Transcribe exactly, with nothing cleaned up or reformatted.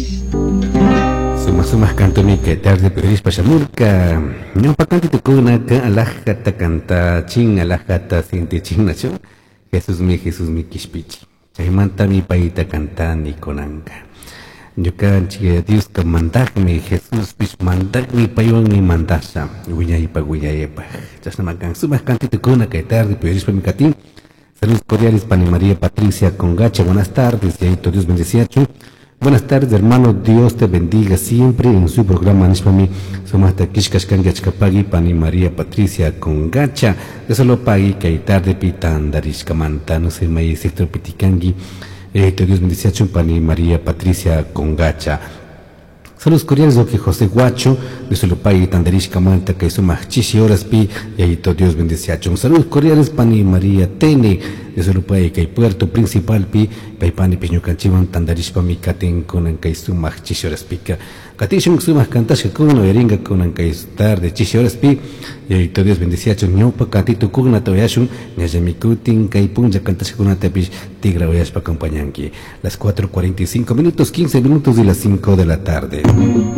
Sumas cantoni que tarde peris pashamurka. No pa canti tukuna ka alajata canta ching alajata siente ching nacho. Jesús mi Jesús mi kishpichi. Chaimanta mi paita cantani conanca. Yo canchi Dios que mandagme Jesús pich mandagme payón mi mandasa. Guiñaipa guiñaipa. Chasnamacan sumas canti tukuna que tarde peris pamicatín. Saludos cordiales para María Patricia Congacha. Buenas tardes, Yaito Dios bendeciacho. Buenas tardes, hermano. Dios te bendiga siempre en su programa Nishpami. Somos hasta Kishkashkangachkapagi, Pani María Patricia Congacha. De solo pagi que hay tarde pitan darishkamanta. No sé, may sector pitikangi. Yaito Dios bendeciacho, Pani María Patricia Congacha. Saludos cordiales de José Guacho, de Solopay, Tanderish Camanta, que son machishi horas pi, y ahí todo Dios bendice. Saludos cordiales, Pani María Tene, de Solopay, que hay puerto principal pi, Paipani Piñucanchivan, Tanderish Pamicaten, con en que son machishi horas pica. Catishun sumas cantas que con eringa con en que estar de chishi horas pi, y ahí todo Dios bendice. Ñopa cantito cugna toyashun, Nyajamikutin, que hay punja cantas con una tepish, tigra oyas pa acompañanki. Las cuatro cuarenta y cinco minutos, quince minutos y las cinco de la tarde.